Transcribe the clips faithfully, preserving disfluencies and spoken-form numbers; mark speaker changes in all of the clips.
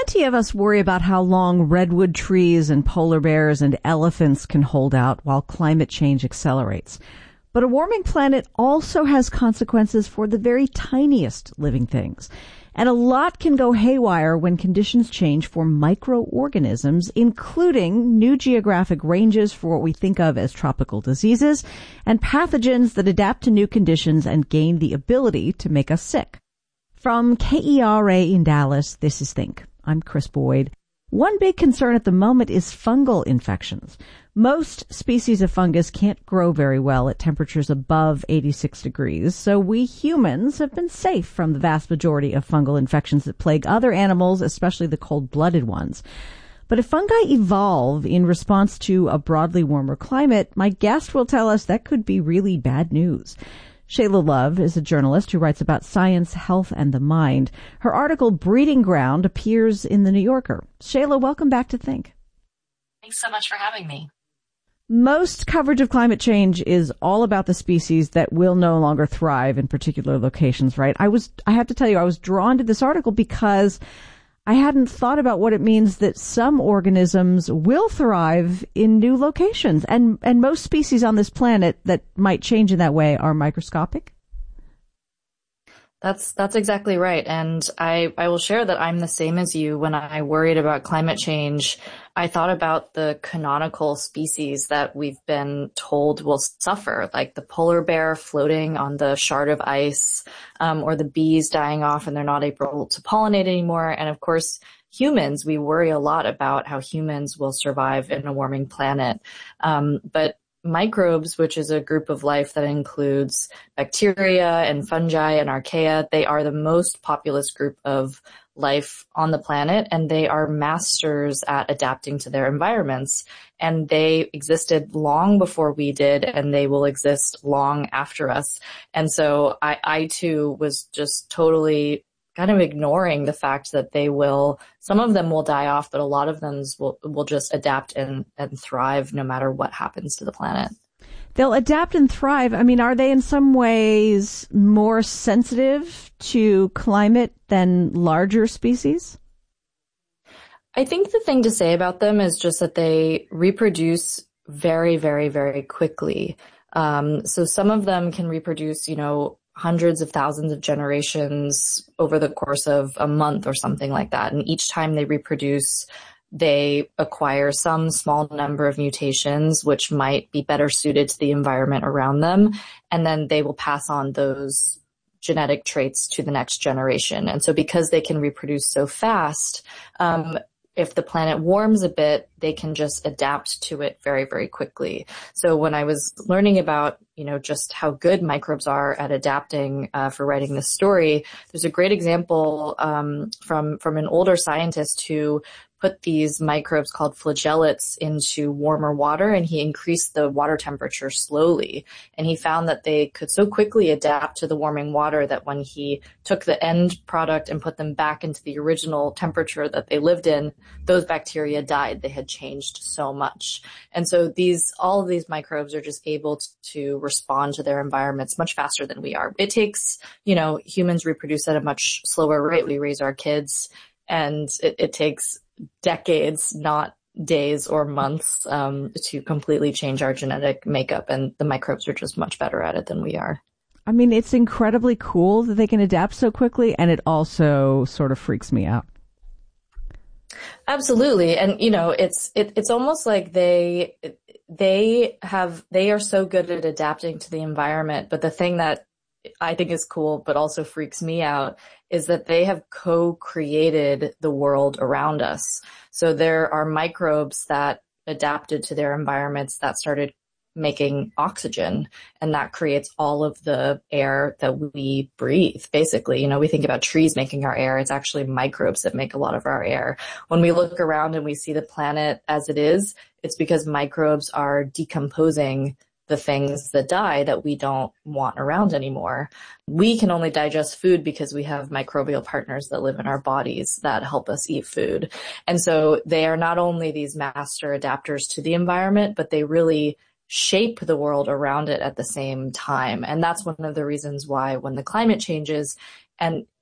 Speaker 1: Plenty of us worry about how long redwood trees and polar bears and elephants can hold out while climate change accelerates. But a warming planet also has consequences for the very tiniest living things. And a lot can go haywire when conditions change for microorganisms, including new geographic ranges for what we think of as tropical diseases and pathogens that adapt to new conditions and gain the ability to make us sick. From K E R A in Dallas, this is Think. I'm Chris Boyd. One big concern at the moment is fungal infections. Most species of fungus can't grow very well at temperatures above eighty-six degrees, so we humans have been safe from the vast majority of fungal infections that plague other animals, especially the cold-blooded ones. But if fungi evolve in response to a broadly warmer climate, my guest will tell us that could be really bad news. Shayla Love is a journalist who writes about science, health, and the mind. Her article, Breeding Ground, appears in The New Yorker. Shayla, welcome back to Think.
Speaker 2: Thanks so much for having me.
Speaker 1: Most coverage of climate change is all about the species that will no longer thrive in particular locations, right? I was, I have to tell you, I was drawn to this article because I hadn't thought about what it means that some organisms will thrive in new locations. And, and most species on this planet that might change in that way are microscopic.
Speaker 2: That's that's exactly right. And I, I will share that I'm the same as you. When I worried about climate change, I thought about the canonical species that we've been told will suffer, like the polar bear floating on the shard of ice, um, or the bees dying off and they're not able to pollinate anymore. And of course, humans, we worry a lot about how humans will survive in a warming planet. Um, but microbes, which is a group of life that includes bacteria and fungi and archaea, they are the most populous group of life on the planet, and they are masters at adapting to their environments. And they existed long before we did, and they will exist long after us. And so I, I too was just totally kind of ignoring the fact that they will, some of them will die off, but a lot of them will, will just adapt and, and thrive no matter what happens to the planet.
Speaker 1: They'll adapt and thrive. I mean, are they in some ways more sensitive to climate than larger species?
Speaker 2: I think the thing to say about them is just that they reproduce very, very, very quickly. Um, so some of them can reproduce, you know, hundreds of thousands of generations over the course of a month or something like that. And each time they reproduce, they acquire some small number of mutations, which might be better suited to the environment around them. And then they will pass on those genetic traits to the next generation. And so because they can reproduce so fast, um, if the planet warms a bit, they can just adapt to it very, very quickly. So when I was learning about, you know, just how good microbes are at adapting uh, for writing this story, there's a great example um, from from an older scientist who put these microbes called flagellates into warmer water, and he increased the water temperature slowly. And he found that they could so quickly adapt to the warming water that when he took the end product and put them back into the original temperature that they lived in, those bacteria died. They had changed so much. And so these, all of these microbes are just able to respond to their environments much faster than we are. It takes, you know, humans reproduce at a much slower rate. We raise our kids, and it, it takes decades, not days or months, um, to completely change our genetic makeup. And the microbes are just much better at it than we are.
Speaker 1: I mean, it's incredibly cool that they can adapt so quickly, and it also sort of freaks me out.
Speaker 2: Absolutely. And, you know, it's, it, it's almost like they, they have, they are so good at adapting to the environment. But the thing that I think is cool, but also freaks me out, is that they have co-created the world around us. So there are microbes that adapted to their environments that started making oxygen, and that creates all of the air that we breathe. Basically, you know, we think about trees making our air. It's actually microbes that make a lot of our air. When we look around and we see the planet as it is, it's because microbes are decomposing the things that die that we don't want around anymore. We can only digest food because we have microbial partners that live in our bodies that help us eat food. And so they are not only these master adapters to the environment, but they really shape the world around it at the same time. And that's one of the reasons why when the climate changes and it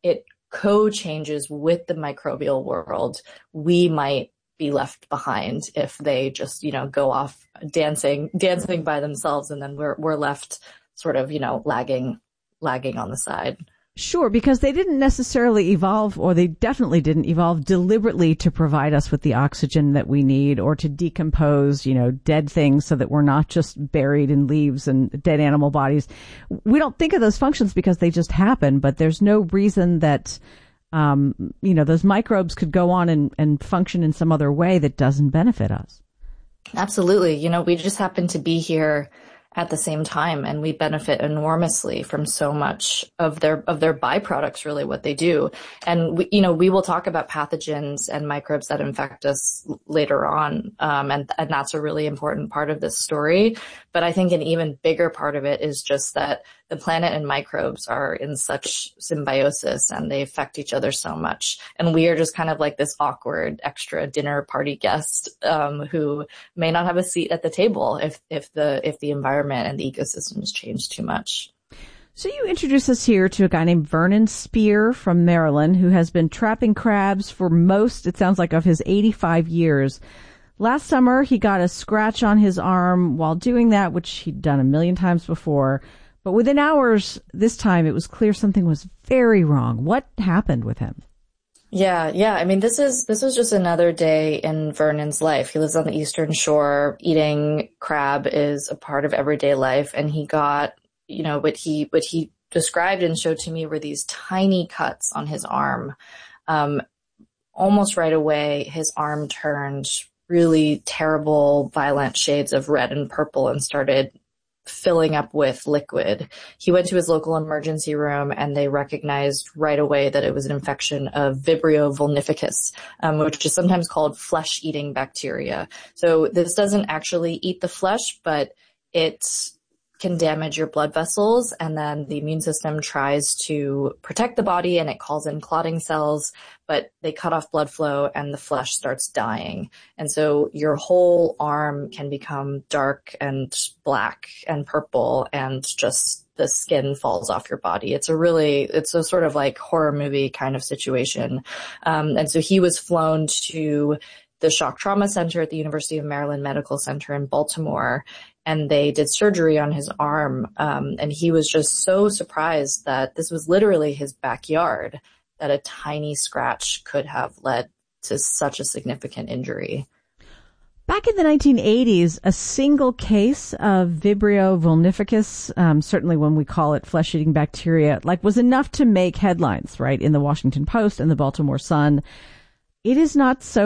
Speaker 2: co-changes with the microbial world, we might be left behind if they just, you know, go off dancing, dancing by themselves, and then we're, we're left sort of, you know, lagging, lagging on the side.
Speaker 1: Sure, because they didn't necessarily evolve, or they definitely didn't evolve deliberately to provide us with the oxygen that we need, or to decompose, you know, dead things so that we're not just buried in leaves and dead animal bodies. We don't think of those functions because they just happen, but there's no reason that, um, you know, those microbes could go on and, and function in some other way that doesn't benefit us.
Speaker 2: Absolutely. You know, we just happen to be here at the same time, and we benefit enormously from so much of their of their byproducts, really what they do. And we, you know, we will talk about pathogens and microbes that infect us later on, um, and and that's a really important part of this story. But I think an even bigger part of it is just that the planet and microbes are in such symbiosis, and they affect each other so much. And we are just kind of like this awkward extra dinner party guest, um, who may not have a seat at the table if, if the, if the environment and the ecosystems change too much.
Speaker 1: So you introduce us here to a guy named Vernon Spear from Maryland, who has been trapping crabs for most, it sounds like, of his eighty-five years. Last summer, he got a scratch on his arm while doing that, which he'd done a million times before. But within hours, this time, it was clear something was very wrong. What happened with him?
Speaker 2: Yeah, yeah. I mean, this is, this was just another day in Vernon's life. He lives on the Eastern Shore. Eating crab is a part of everyday life. And he got, you know, what he, what he described and showed to me were these tiny cuts on his arm. Um, almost right away, his arm turned really terrible, violent shades of red and purple and started filling up with liquid. He went to his local emergency room, and they recognized right away that it was an infection of Vibrio vulnificus, um, which is sometimes called flesh-eating bacteria. So this doesn't actually eat the flesh, but it can damage your blood vessels, and then the immune system tries to protect the body, and it calls in clotting cells, but they cut off blood flow and the flesh starts dying. And so your whole arm can become dark and black and purple, and just the skin falls off your body. It's a really, it's a sort of like horror movie kind of situation. Um, and so he was flown to the Shock Trauma Center at the University of Maryland Medical Center in Baltimore, and they did surgery on his arm. Um, and he was just so surprised that this was literally his backyard, that a tiny scratch could have led to such a significant injury.
Speaker 1: Back in the nineteen eighties, a single case of Vibrio vulnificus, um, certainly when we call it flesh-eating bacteria, like was enough to make headlines, right, in the Washington Post and the Baltimore Sun. It is not so